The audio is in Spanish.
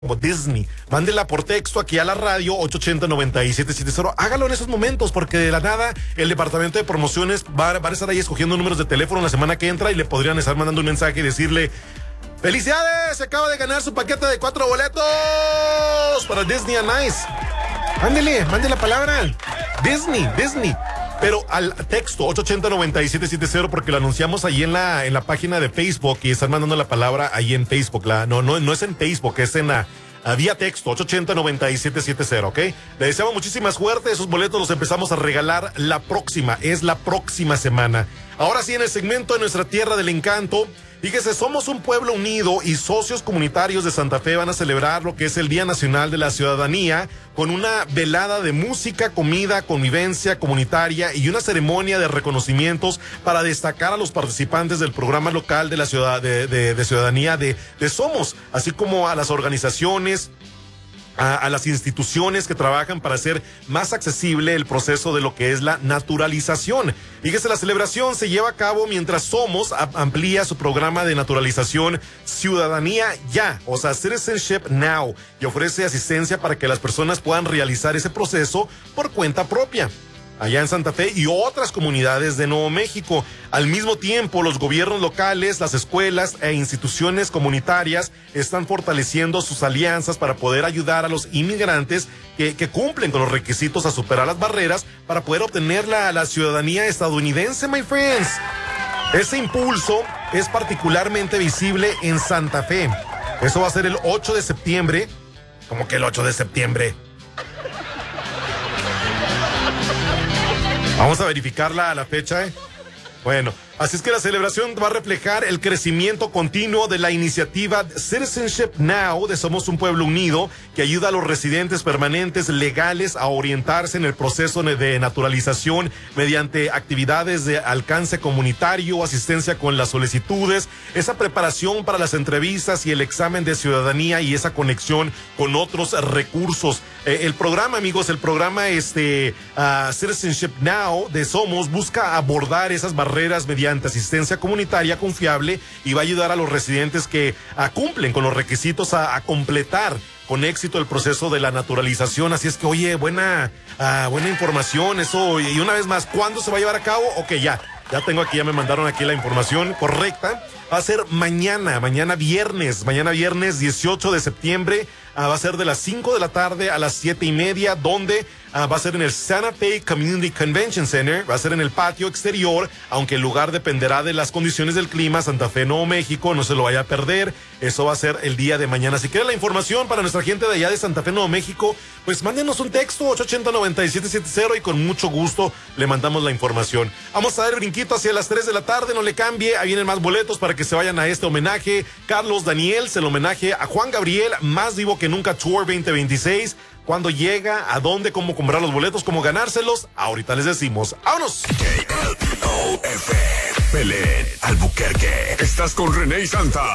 como Disney. Mándela por texto aquí a la radio 880-9770. Hágalo en esos momentos, porque de la nada el departamento de promociones va a estar ahí escogiendo números de teléfono la semana que entra y le podrían estar mandando un mensaje y decirle: ¡felicidades! Se acaba de ganar su paquete de 4 boletos para Disney on Ice. Mande la palabra Disney. Pero al texto 880-9770, porque lo anunciamos ahí en la página de Facebook y están mandando la palabra ahí en Facebook. No es en Facebook, es en vía texto 880-9770, ¿ok? Le deseamos muchísima suerte. Esos boletos los empezamos a regalar la próxima semana. Ahora sí, en el segmento de Nuestra Tierra del Encanto, fíjese, somos un pueblo unido y socios comunitarios de Santa Fe van a celebrar lo que es el Día Nacional de la Ciudadanía con una velada de música, comida, convivencia comunitaria y una ceremonia de reconocimientos para destacar a los participantes del programa local de la ciudad de ciudadanía de Somos, así como a las organizaciones, a las instituciones que trabajan para hacer más accesible el proceso de lo que es la naturalización. Fíjese, la celebración se lleva a cabo mientras Somos amplía su programa de naturalización Ciudadanía Ya, o sea, Citizenship Now, y ofrece asistencia para que las personas puedan realizar ese proceso por cuenta propia allá en Santa Fe y otras comunidades de Nuevo México. Al mismo tiempo, los gobiernos locales, las escuelas e instituciones comunitarias están fortaleciendo sus alianzas para poder ayudar a los inmigrantes que cumplen con los requisitos a superar las barreras para poder obtener la ciudadanía estadounidense, my friends. Ese impulso es particularmente visible en Santa Fe. Eso va a ser el 8 de septiembre. ¿Cómo que el 8 de septiembre? Vamos a verificar la fecha, ¿eh? Bueno, así es que la celebración va a reflejar el crecimiento continuo de la iniciativa Citizenship Now de Somos un Pueblo Unido, que ayuda a los residentes permanentes legales a orientarse en el proceso de naturalización mediante actividades de alcance comunitario, asistencia con las solicitudes, esa preparación para las entrevistas y el examen de ciudadanía y esa conexión con otros recursos. El programa, amigos, Citizenship Now de Somos busca abordar esas barreras mediante asistencia comunitaria confiable y va a ayudar a los residentes que cumplen con los requisitos a completar con éxito el proceso de la naturalización. Así es que, oye, buena información eso. Y una vez más, ¿cuándo se va a llevar a cabo? Ok, ya tengo aquí, ya me mandaron aquí la información correcta. Va a ser mañana viernes 18 de septiembre. Va a ser de las 5 de la tarde a las 7:30, donde va a ser en el Santa Fe Community Convention Center. Va a ser en el patio exterior, aunque el lugar dependerá de las condiciones del clima. Santa Fe, Nuevo México, no se lo vaya a perder. Eso va a ser el día de mañana. Si quiere la información para nuestra gente de allá de Santa Fe, Nuevo México, pues mándenos un texto 880-9770 y con mucho gusto le mandamos la información. Vamos a dar brinquito hacia las 3 de la tarde, no le cambie. Ahí vienen más boletos para que se vayan a este homenaje. Carlos Daniel, el homenaje a Juan Gabriel, Más Vivo que Nunca Tour 2026. ¿Cuándo llega? ¿A dónde? ¿Cómo comprar los boletos? ¿Cómo ganárselos? Ahorita les decimos. ¡Vámonos! KLOF, Belén, Albuquerque. Estás con René y Santa.